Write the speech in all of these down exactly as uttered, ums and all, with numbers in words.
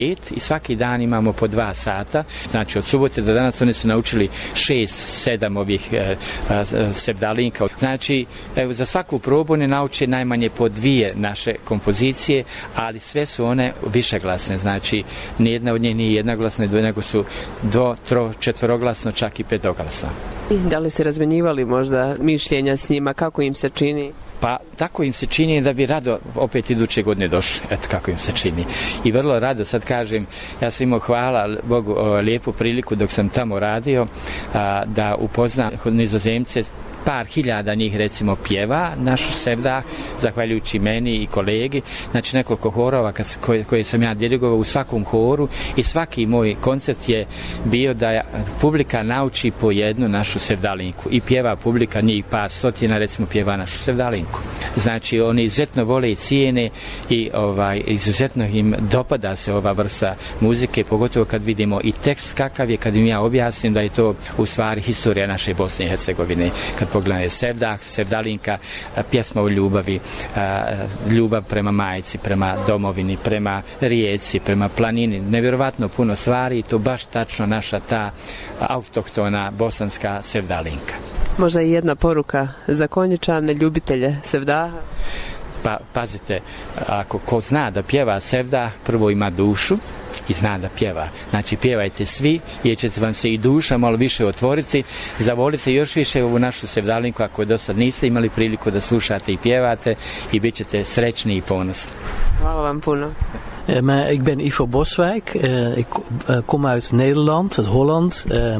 I svaki dan imamo po dva sata, znači od subote do danas oni su naučili šest, sedam ovih e, e, sevdalinka. Znači, evo, za svaku probu ne nauče najmanje po dvije naše kompozicije, ali sve su one višeglasne, znači nijedna od njih nije jednoglasna, nego su dvo, tro, četveroglasno, čak i petoglasno. Da li se razmenjivali možda mišljenja s njima, kako im se čini? Pa tako im se čini da bi rado opet iduće godine došli, eto kako im se čini. I vrlo rado, sad kažem, ja sam imao, hvala Bogu, lijepu priliku dok sam tamo radio, a, da upoznam Nizozemce. Par hiljada njih recimo pjeva našu sevdah, zahvaljujući meni i kolegi, znači nekoliko horova kad, koje, koje sam ja dirigovao u svakom horu, i svaki moj koncert je bio da publika nauči po jednu našu sevdalinku i pjeva publika, njih par stotina recimo pjeva našu sevdalinku. Znači oni izuzetno vole i cijene i ovaj, izuzetno im dopada se ova vrsta muzike, pogotovo kad vidimo i tekst kakav je, kad im ja objasnim da je to u stvari historija naše Bosne i Hercegovine. Kad pogledaj sevdah, sevdalinka, pjesma o ljubavi, ljubav prema majci, prema domovini, prema rijeci, prema planini, nevjerovatno puno stvari i to baš tačno naša ta autohtona bosanska sevdalinka. Možda i jedna poruka za Konjičane, ljubitelje sevdaha? Pa pazite, ako ko zna da pjeva sevdah, prvo ima dušu i zna da pjeva. Znači pjevajte svi, jer ćete vam se i duša malo više otvoriti, zavolite još više ovu našu sevdalinku ako do sad niste imali priliku da slušate i pjevate, i bit ćete srećni i ponosni. Hvala vam puno. Uh, maar ik ben Ivo Boswijk, uh, ik uh, kom uit Nederland, uit Holland. Uh,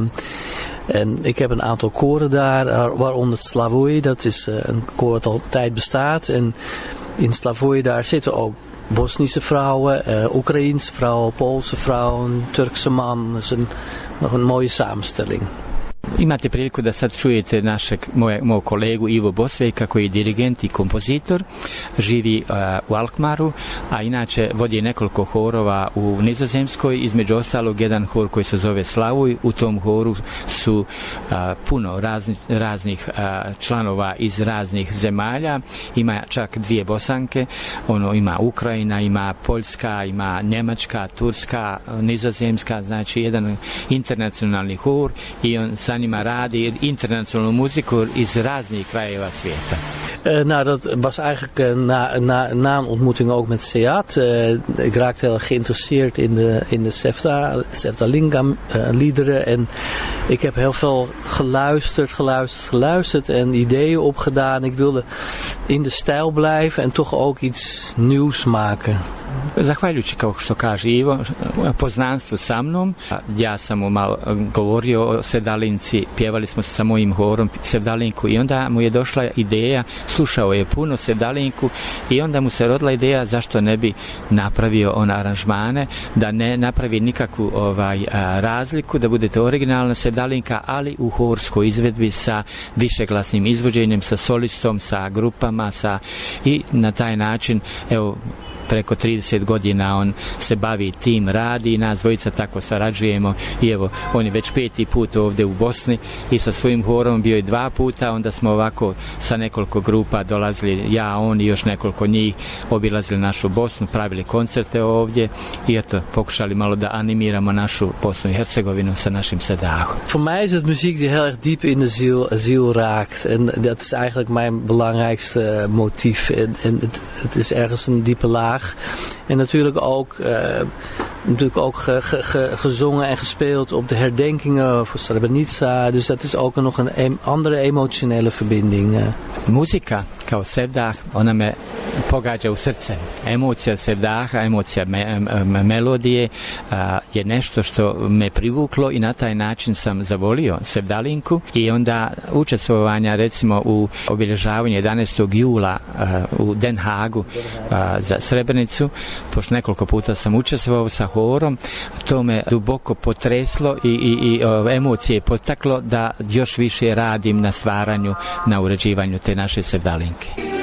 En ik heb een aantal koren daar, waaronder Slavoj, dat is uh, een koor dat al een tijd bestaat. En in Slavoj daar zitten ook Bosnische vrouwen, uh, Oekraïense vrouwen, Poolse vrouwen, Turkse man. Dat is een, nog een mooie samenstelling. Imate priliku da sad čujete našeg, moje, moj kolegu Ivo Bosvejka, koji je dirigent i kompozitor, živi uh, u Alkmaru, a inače vodi nekoliko horova u Nizozemskoj, između ostalog jedan hor koji se zove Slavuj. U tom horu su uh, puno razni, raznih uh, članova iz raznih zemalja, ima čak dvije Bosanke, ono ima Ukrajina, ima Poljska, ima Njemačka, Turska, Nizozemska, znači jedan internacionalni hor, i on sa njima radi internacionalnu muziku iz raznih krajeva svijeta. Uh, nou, dat was eigenlijk uh, na, na, na een ontmoeting ook met Seat. Uh, ik raakte heel erg geïnteresseerd in de, in de Sevdah, Sevdalinka uh, liederen. En ik heb heel veel geluisterd, geluisterd, geluisterd en ideeën opgedaan. Ik wilde in de stijl blijven en toch ook iets nieuws maken. Zahvaljujući, kao što kaže Ivo, poznanstvu sa mnom, ja sam mu malo govorio o sevdalinci, pjevali smo sa mojim horom sevdalinku, i onda mu je došla ideja, slušao je puno sevdalinku, i onda mu se rodila ideja zašto ne bi napravio on aranžmane, da ne napravi nikakvu ovaj, razliku, da bude to originalna sevdalinka, ali u horskoj izvedbi sa višeglasnim izvođenjem, sa solistom, sa grupama, sa, i na taj način, evo, preko trideset godina on se bavi tim, radi, i nas dvojica tako sarađujemo, i evo, on je već peti put ovdje u Bosni i sa svojim horom bio je dva puta, onda smo ovako sa nekoliko grupa dolazili, ja, on i još nekoliko njih, obilazili našu Bosnu, pravili koncerte ovdje i eto, pokušali malo da animiramo našu Bosnu i Hercegovinu sa našim sevdahom. Voor mij is het muziek die heel erg diep in de ziel, ziel raakt, en dat is eigenlijk mijn belangrijkste motief, en, en het, het is ergens een diepe laag. En natuurlijk ook, uh, natuurlijk ook ge, ge, ge, gezongen en gespeeld op de herdenkingen voor Srebrenica. Dus dat is ook nog een em, andere emotionele verbinding. Uh. Muzika kao sevdah, ona me pogađa u srce. Emocija sevdaha, emocija me, me, melodije uh, je nešto što me privuklo, i na taj način sam zavolio sevdalinku, i onda učestvovanja recimo u obilježavanju jedanaestog jula uh, u Den Haagu uh, za Srebrenicu, pošto nekoliko puta sam učestvovao sa horom, to me duboko potreslo i, i, i uh, emocije potaklo da još više radim na stvaranju, na uređivanju te naše sevdalinke.